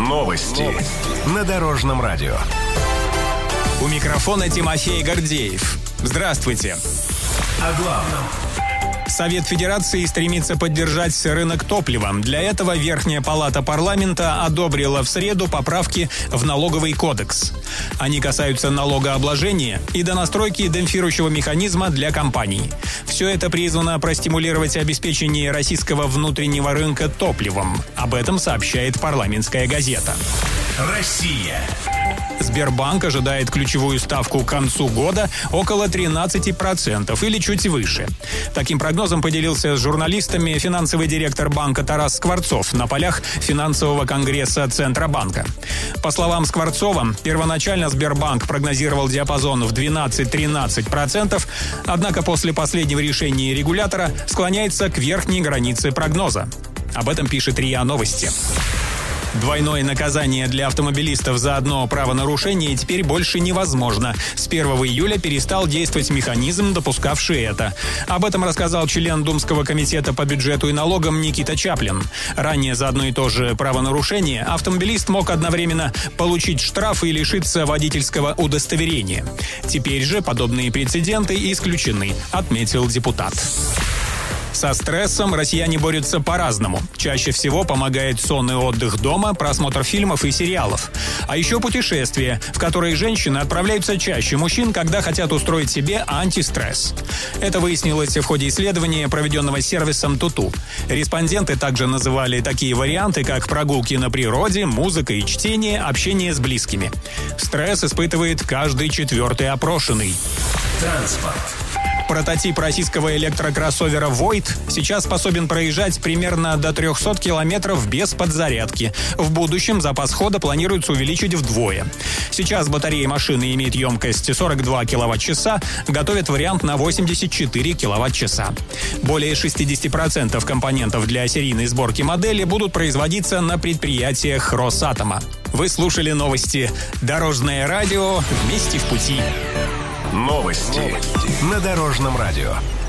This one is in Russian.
Новости на Дорожном радио. У микрофона Тимофей Гордеев. Здравствуйте. О главном. Совет Федерации стремится поддержать рынок топлива. Для этого Верхняя палата парламента одобрила в среду поправки в налоговый кодекс. Они касаются налогообложения и донастройки демпфирующего механизма для компаний. Все это призвано простимулировать обеспечение российского внутреннего рынка топливом. Об этом сообщает парламентская газета. Россия. Сбербанк ожидает ключевую ставку к концу года около 13% или чуть выше. Таким прогнозом поделился с журналистами финансовый директор банка Тарас Скворцов на полях финансового конгресса Центробанка. По словам Скворцова, первоначально Сбербанк прогнозировал диапазон в 12-13%, однако после последнего решения регулятора склоняется к верхней границе прогноза. Об этом пишет РИА Новости. Двойное наказание для автомобилистов за одно правонарушение теперь больше невозможно. С 1 июля перестал действовать механизм, допускавший это. Об этом рассказал член Думского комитета по бюджету и налогам Никита Чаплин. Ранее за одно и то же правонарушение автомобилист мог одновременно получить штраф и лишиться водительского удостоверения. Теперь же подобные прецеденты исключены, отметил депутат. Со стрессом россияне борются по-разному. Чаще всего помогает сон и отдых дома, просмотр фильмов и сериалов. А еще путешествия, в которые женщины отправляются чаще мужчин, когда хотят устроить себе антистресс. Это выяснилось в ходе исследования, проведенного сервисом Туту. Респонденты также называли такие варианты, как прогулки на природе, музыка и чтение, общение с близкими. Стресс испытывает каждый 4-й опрошенный. Транспорт. Прототип российского электрокроссовера Void сейчас способен проезжать примерно до 300 километров без подзарядки. В будущем запас хода планируется увеличить вдвое. Сейчас батарея машины имеет емкость 42 киловатт-часа, готовят вариант на 84 киловатт-часа. Более 60% компонентов для серийной сборки модели будут производиться на предприятиях Росатома. Вы слушали новости «Дорожное радио». Вместе в пути. Новости на Дорожном радио.